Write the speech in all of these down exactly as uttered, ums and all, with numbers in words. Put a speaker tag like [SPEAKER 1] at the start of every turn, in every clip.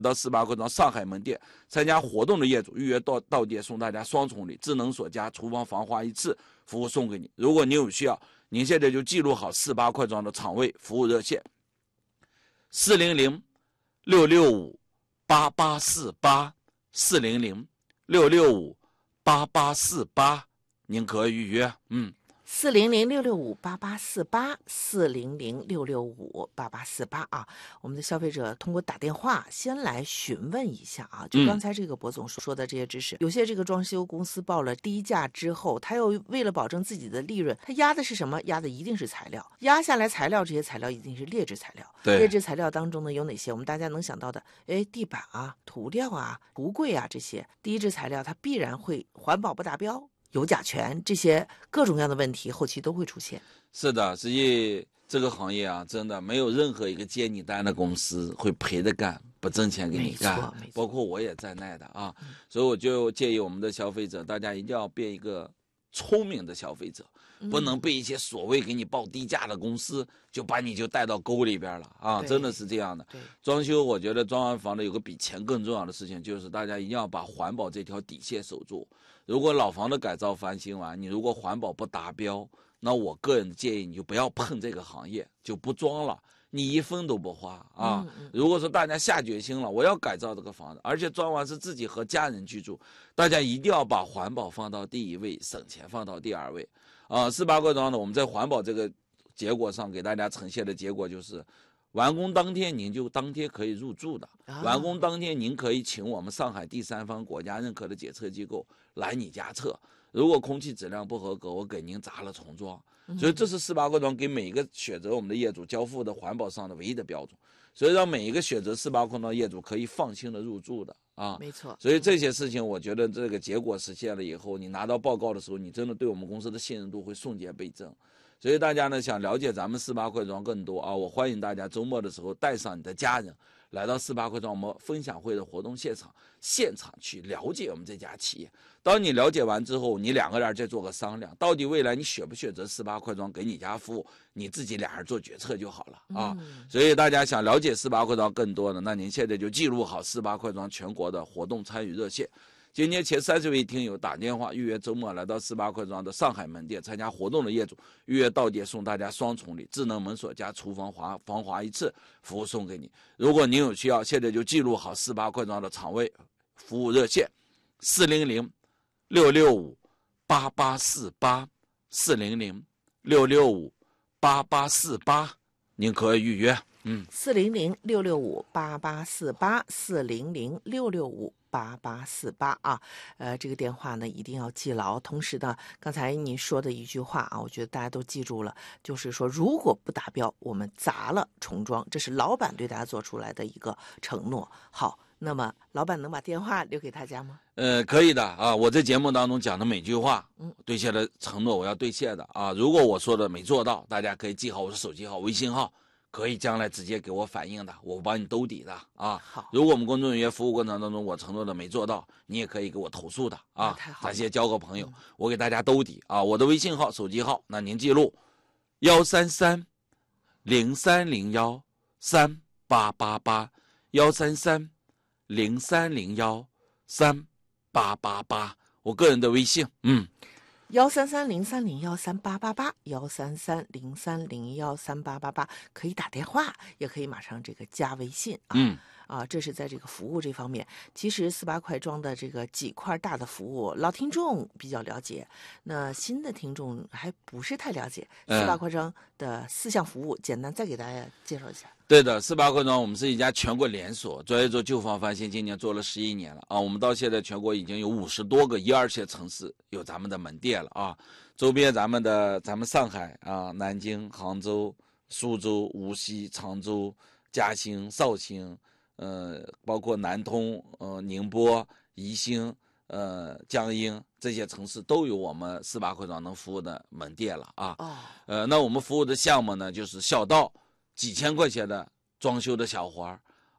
[SPEAKER 1] 到四八块庄上海门店参加活动的业主，预约到到店送大家双重礼，智能锁家、厨房防滑一次服务送给你。如果您有需要，您现在就记录好四八块庄的厂位服务热线：四零零六六五八八四八，四零零六六五八八四八，您可以预约。嗯。
[SPEAKER 2] 四零零六六五八八四八，四零零六六五八八四八啊，我们的消费者通过打电话先来询问一下啊，就刚才这个博总说的这些知识，嗯、有些这个装修公司报了低价之后，他又为了保证自己的利润，他压的是什么？压的一定是材料，压下来材料，这些材料一定是劣质材料。
[SPEAKER 1] 对，
[SPEAKER 2] 劣质材料当中呢有哪些？我们大家能想到的，哎，地板啊、涂料啊、橱柜啊这些低质材料，它必然会环保不达标。有甲醛，这些各种各样的问题后期都会出现。
[SPEAKER 1] 是的，实际这个行业啊，真的没有任何一个接你单的公司会陪着干，不挣钱给你干，包括我也在内的啊。嗯、所以我就建议我们的消费者，大家一定要变一个聪明的消费者，不能被一些所谓给你报低价的公司就把你就带到沟里边了啊！真的是这样的。装修，我觉得装完房的有个比钱更重要的事情，就是大家一定要把环保这条底线守住。如果老房的改造翻新完，你如果环保不达标，那我个人的建议你就不要碰这个行业，就不装了，你一分都不花啊！嗯嗯、如果说大家下决心了，我要改造这个房子，而且装完是自己和家人居住，大家一定要把环保放到第一位，省钱放到第二位。啊，四八块庄呢，我们在环保这个结果上给大家呈现的结果就是，完工当天您就当天可以入住的，啊、完工当天您可以请我们上海第三方国家认可的检测机构来你家测，如果空气质量不合格，我给您砸了重装。所以这是四八块庄给每一个选择我们的业主交付的环保上的唯一的标准，所以让每一个选择四八块庄业主可以放心的入住的啊，
[SPEAKER 2] 没错。
[SPEAKER 1] 所以这些事情，我觉得这个结果实现了以后，你拿到报告的时候，你真的对我们公司的信任度会瞬间倍增。所以大家呢想了解咱们四八块庄更多啊，我欢迎大家周末的时候带上你的家人来到四八块庄我们分享会的活动现场，现场去了解我们这家企业。当你了解完之后，你两个人再做个商量，到底未来你选不选择四八块庄给你家服务，你自己俩人做决策就好了啊。嗯、所以大家想了解四八块庄更多的，那您现在就记录好四八块庄全国的活动参与热线。今天前三十位听友打电话预约周末来到四八块庄的上海门店参加活动的业主，预约到店送大家双重礼，智能门锁加厨房滑防滑一次服务送给你。如果您有需要，现在就记录好四八块庄的厂位服务热线：四零零六六五八八四八，四零零六六五八八四八，您可以预约。嗯，
[SPEAKER 2] 四零零六六五八八四八，四零零六六五八八四八啊，呃，这个电话呢一定要记牢。同时呢，刚才您说的一句话啊，我觉得大家都记住了，就是说如果不达标，我们砸了重装，这是老板对大家做出来的一个承诺。好，那么老板能把电话留给大家吗？
[SPEAKER 1] 呃，可以的啊，我在节目当中讲的每句话，嗯，兑现的承诺我要兑现的啊。如果我说的没做到，大家可以记好我的手机号、微信号。可以将来直接给我反映的，我帮你兜底的啊。
[SPEAKER 2] 好，
[SPEAKER 1] 如果我们工作人员服务过程当中我承诺的没做到，你也可以给我投诉的啊。
[SPEAKER 2] 太好了，
[SPEAKER 1] 咱先交个朋友，嗯、我给大家兜底啊。我的微信号、手机号，那您记录：幺三三零三零幺三八八八，幺三三零三零幺三八八八，我个人的微信，嗯。
[SPEAKER 2] 幺三三零三零幺三八八八，幺三三零三零幺三八八八，可以打电话，也可以马上这个加微信啊。
[SPEAKER 1] 嗯
[SPEAKER 2] 啊，这是在这个服务这方面。其实四八块庄的这个几块大的服务，老听众比较了解，那新的听众还不是太了解。四八块庄的四项服务，简单再给大家介绍一下。
[SPEAKER 1] 对的，四八块庄我们是一家全国连锁，专业做旧房翻新，今年做了十一年了啊。我们到现在全国已经有五十多个一二线城市有咱们的门店了啊。周边咱们的咱们上海啊、南京、杭州、苏州、无锡、常州、嘉兴、绍兴。呃，包括南通、呃宁波、宜兴、呃江阴这些城市都有我们四八块庄能服务的门店了啊。
[SPEAKER 2] 哦。
[SPEAKER 1] 呃，那我们服务的项目呢，就是小到几千块钱的装修的小活儿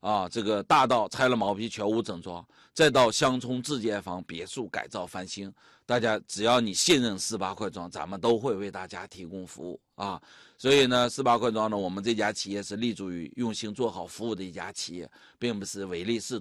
[SPEAKER 1] 啊，这个大到拆了毛坯全屋整装，再到乡村自建房、别墅改造翻新，大家只要你信任四八快装，咱们都会为大家提供服务啊。所以呢，四八快装呢，我们这家企业是立足于用心做好服务的一家企业，并不是唯利是图。